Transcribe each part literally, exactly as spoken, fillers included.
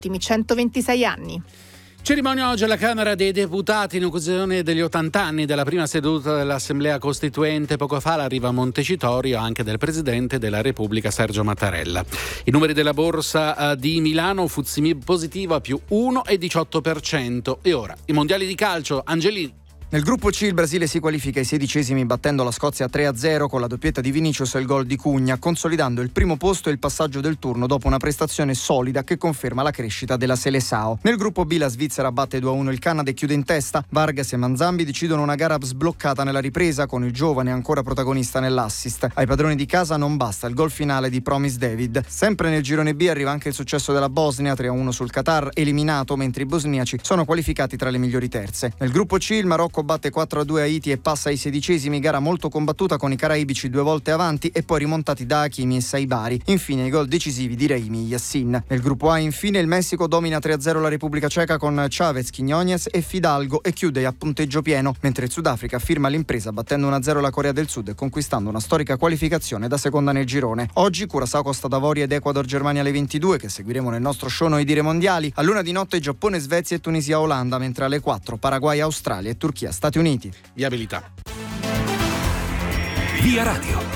ultimi centoventisei anni. Cerimonia oggi alla Camera dei Deputati in occasione degli ottanta anni della prima seduta dell'Assemblea Costituente. Poco fa l'arrivo a Montecitorio anche del Presidente della Repubblica Sergio Mattarella. I numeri della Borsa di Milano, F T S E M I B positivo a più uno virgola diciotto per cento. E ora i mondiali di calcio, Angelini. Nel gruppo C il Brasile si qualifica ai sedicesimi battendo la Scozia tre a zero con la doppietta di Vinicius e il gol di Cugna, consolidando il primo posto e il passaggio del turno dopo una prestazione solida che conferma la crescita della Seleção. Nel gruppo B la Svizzera batte due a uno il Canada e chiude in testa. Vargas e Manzambi decidono una gara sbloccata nella ripresa con il giovane ancora protagonista nell'assist. Ai padroni di casa non basta il gol finale di Promise David. Sempre nel girone B arriva anche il successo della Bosnia tre a uno sul Qatar, eliminato mentre i bosniaci sono qualificati tra le migliori terze. Nel gruppo C il Marocco batte quattro a due Haiti e passa ai sedicesimi, gara molto combattuta con i caraibici due volte avanti e poi rimontati da Hakimi e Saibari. Infine i gol decisivi di Raimi Yassin. Nel gruppo A infine il Messico domina tre a zero la Repubblica Ceca con Chavez, Quiñones e Fidalgo e chiude a punteggio pieno, mentre il Sudafrica firma l'impresa battendo uno a zero la Corea del Sud e conquistando una storica qualificazione da seconda nel girone. Oggi Curaçao, Costa d'Avorio ed Ecuador Germania alle ventidue, che seguiremo nel nostro show Noi Dire Mondiali. A luna di notte Giappone, Svezia e Tunisia Olanda, mentre alle quattro Paraguay, Australia e Turchia Stati Uniti. Viabilità. Via Radio.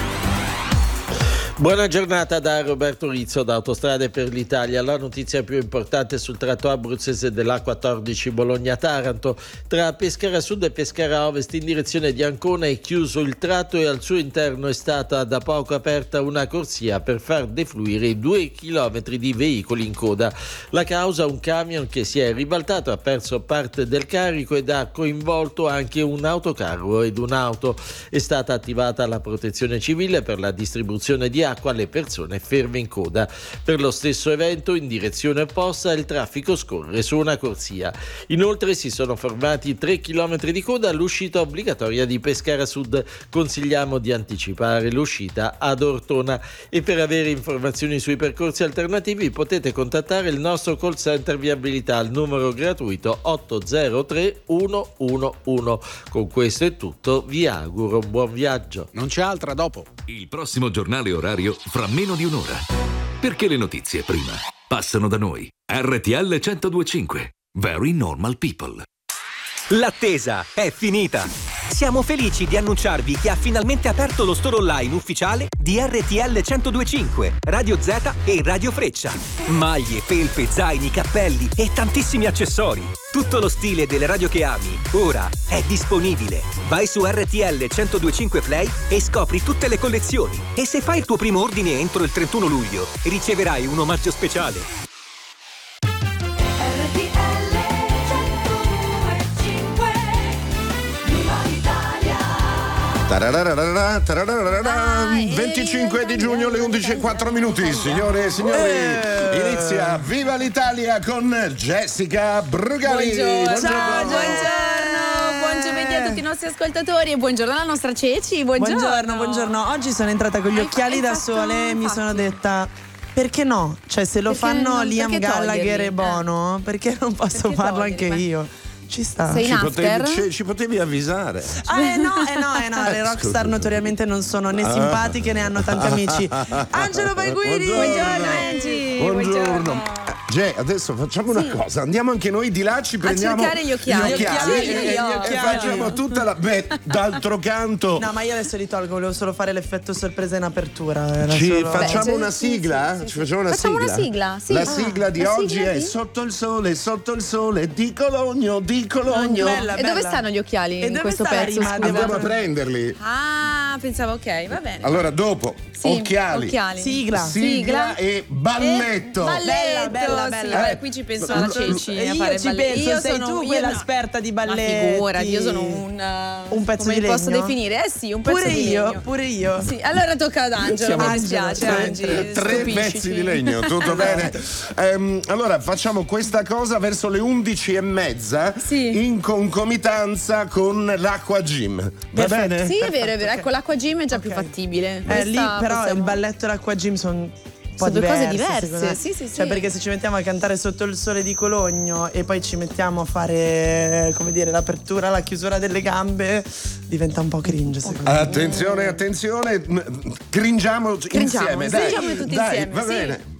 Buona giornata da Roberto Rizzo da Autostrade per l'Italia. La notizia più importante sul tratto abruzzese dell'A quattordici Bologna-Taranto. Tra Pescara Sud e Pescara Ovest in direzione di Ancona è chiuso il tratto e al suo interno è stata da poco aperta una corsia per far defluire i due chilometri di veicoli in coda. La causa: un camion che si è ribaltato, ha perso parte del carico ed ha coinvolto anche un autocarro ed un'auto. È stata attivata la protezione civile per la distribuzione di acqua alle persone ferme in coda. Per lo stesso evento in direzione opposta il traffico scorre su una corsia. Inoltre si sono formati tre chilometri di coda all'uscita obbligatoria di Pescara Sud. Consigliamo di anticipare l'uscita ad Ortona e per avere informazioni sui percorsi alternativi potete contattare il nostro call center viabilità al numero gratuito otto zero tre uno uno uno. Con questo è tutto, vi auguro un buon viaggio. Non c'è altra dopo. Il prossimo giornale orario fra meno di un'ora. Perché le notizie prima passano da noi. R T L centodue e cinque. Very normal people. L'attesa è finita. Siamo felici di annunciarvi che ha finalmente aperto lo store online ufficiale di R T L centodue e cinque, Radio Z e Radio Freccia. Maglie, felpe, zaini, cappelli e tantissimi accessori. Tutto lo stile delle radio che ami, ora è disponibile. Vai su R T L centodue e cinque Play e scopri tutte le collezioni. E se fai il tuo primo ordine entro il trentuno luglio, riceverai un omaggio speciale. Tarararara, tarararara, venticinque di giugno alle undici e quattro minuti. Signore e signori, inizia Viva l'Italia con Jessica Brugali. Buongiorno. Buongiorno. Ciao, buongiorno. Buon giovedì a tutti i nostri ascoltatori e buongiorno alla nostra Ceci. Buongiorno. Buongiorno, buongiorno. Oggi sono entrata con gli Hai- occhiali hai da fatto- sole e mi infatti. sono detta: perché no? Cioè, se lo Perché fanno non- Liam perché Gallagher toglierli? e Bono, perché non posso Perché farlo toglierli? anche Ma- io? Ci sta. Sei in Ci after? potevi, ci, ci potevi avvisare. Ah, eh no, eh no, eh no, le Eh, rockstar scusa. notoriamente non sono né simpatiche né hanno tanti amici. Angelo Baguiri! Buongiorno, Angie. Buongiorno. Gè, adesso facciamo una cosa, andiamo anche noi di là, ci prendiamo cercare gli occhiali. gli occhiali Gli e, occhiali, e- gli e occhiali. facciamo tutta la... Beh, d'altro canto... No, ma io adesso li tolgo, volevo solo fare l'effetto sorpresa in apertura. Era Ci solo- facciamo Beh, una sì, sì, sigla? sì, sì, Ci sì. facciamo una Facciamo sigla? una sigla, sì. La Ah, sigla di la oggi sigla è di? Sotto il sole, sotto il sole di Cologno, di Cologno. Bella, E dove bella. stanno gli occhiali E in dove questo sta la pezzo? rima? scusa? Devo- Andiamo a prenderli. Ah, pensavo, ok, va bene. Allora, dopo, Sì, occhiali, occhiali. Sigla. sigla e balletto. E balletto, Bella, bella, sì, bella. vabbè, qui ci penso alla Ceci E a io fare ci balletti. penso, Io sei sono- tu io quella no. esperta di Ma balletti. figurati, io sono un uh, Un pezzo come di posso legno? definire? Eh sì, un pezzo Pure di io, legno. pure io. Sì, allora tocca ad Angelo, mi Angelo, dispiace, tre- Angi. tre, tre stupiscici. pezzi di legno, tutto bene. Ehm, allora facciamo questa cosa verso le undici e mezza Sì. in concomitanza con l'acqua gym. Va Perfetto. bene? Sì, è vero, è vero. Ecco, l'acqua gym è già più Ok. fattibile. Eh, Questa lì però possiamo- il balletto e l'acqua gym sono un po' Sono due cose diverse, diverse, secondo me. sì, sì, sì. Cioè, perché se ci mettiamo a cantare Sotto il sole di Cologno e poi ci mettiamo a fare, come dire, l'apertura, la chiusura delle gambe, diventa un po' cringe, secondo me. Attenzione, attenzione, cringiamo Cringiamo, insieme, dai. cringiamo tutti dai, insieme, va sì. bene.